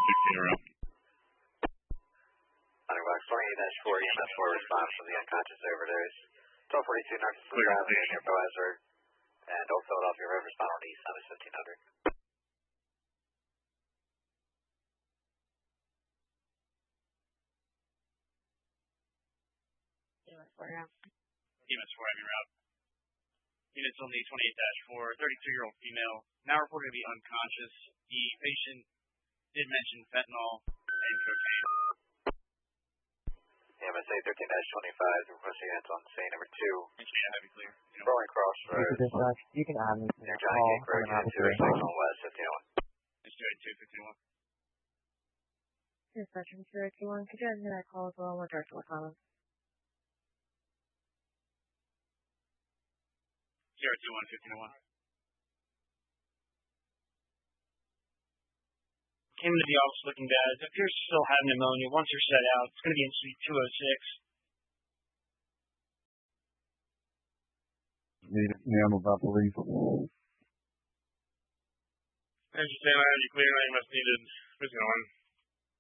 around. Box 28-4, EMS 4 response from the unconscious overdose. 1242 Narcissus Avenue near Boazard. And Old Philadelphia Road, respond on east side of 1500. EMS 4 heavy route. Units on the 28-4, 32-year-old female, now reported to be unconscious. The patient did mention fentanyl and cocaine. MSA 13-25, requesting units on scene number 2. And heavy clear. Rolling Cross Road. You can add me to Near that Johnny call. Cake Road, unit 206 on west, 1501. It's 282, 1501. Dispatch from 281. Could you add me to that call as well? We're direct to Wakala. 021, 1501. Came into the office looking bad. It appears to still have pneumonia. Once you're set out, it's going to be in suite 206. Need it now about police. As you say, I have you clear. I must need it. Who's going?